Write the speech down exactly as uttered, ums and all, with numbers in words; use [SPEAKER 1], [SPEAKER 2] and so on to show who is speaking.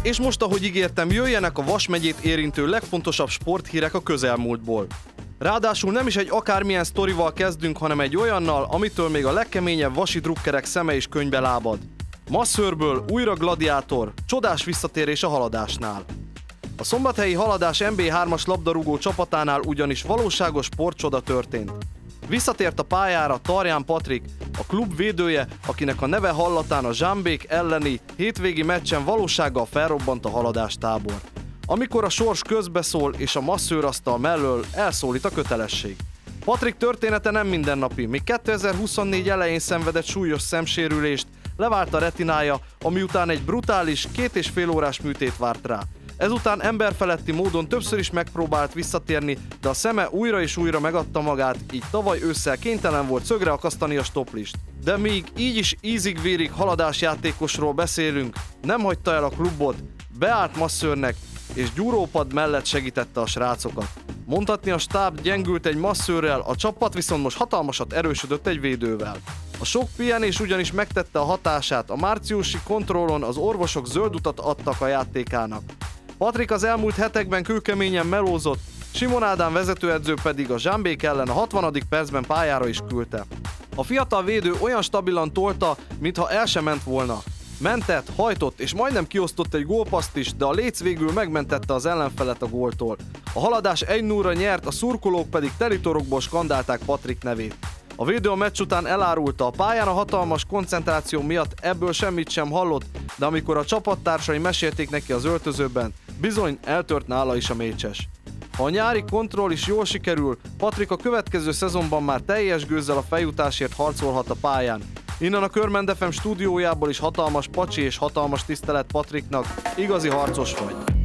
[SPEAKER 1] És most, ahogy ígértem, jöjjenek a Vas megyét érintő legfontosabb sporthírek a közelmúltból. Ráadásul nem is egy akármilyen sztorival kezdünk, hanem egy olyannal, amitől még a legkeményebb vasi drukkerek szeme is könyvbe lábad. Masszőrből újra gladiátor, csodás visszatérés a Haladásnál. A szombathelyi Haladás en bé hármas labdarúgó csapatánál ugyanis valóságos sportcsoda történt. Visszatért a pályára Tarján Patrik, a klub védője, akinek a neve hallatán a Zsámbék elleni hétvégi meccsen valósággal felrobbant a Haladás tábor. Amikor a sors közbeszól és a masszőrasztal mellől elszólít a kötelesség. Patrik története nem mindennapi, még kétezer-huszonnégy elején szenvedett súlyos szemsérülést, levált a retinája, ami után egy brutális, két és fél órás műtét várt rá. Ezután emberfeletti módon többször is megpróbált visszatérni, de a szeme újra és újra megadta magát, így tavaly ősszel kénytelen volt szögre akasztani a stoplist. De míg így is ízig-vérig Haladás játékosról beszélünk, nem hagyta el a klubot, beállt masszőrnek, és gyúrópad mellett segítette a srácokat. Mondhatni, a stáb gyengült egy masszőrrel, a csapat viszont most hatalmasat erősödött egy védővel. A sok pihenés ugyanis megtette a hatását, a márciusi kontrollon az orvosok zöld utat adtak a játékának. Patrik az elmúlt hetekben kőkeményen melózott, Simon Ádám vezetőedző pedig a Zsámbék ellen a hatvanadik percben pályára is küldte. A fiatal védő olyan stabilan tolta, mintha el sem ment volna. Mentett, hajtott és majdnem kiosztott egy gólpaszt is, de a léc végül megmentette az ellenfelet a góltól. A Haladás egy nullra nyert, a szurkolók pedig telitorokból skandálták Patrik nevét. A védő a meccs után elárulta, a pályán a hatalmas koncentráció miatt ebből semmit sem hallott, de amikor a csapattársai mesélték neki az öltözőben, bizony eltört nála is a mécses. Ha a nyári kontroll is jól sikerül, Patrik a következő szezonban már teljes gőzzel a feljutásért harcolhat a pályán. Innen a Körmend ef em stúdiójából is hatalmas pacsi és hatalmas tisztelet Patriknak, igazi harcos vagy.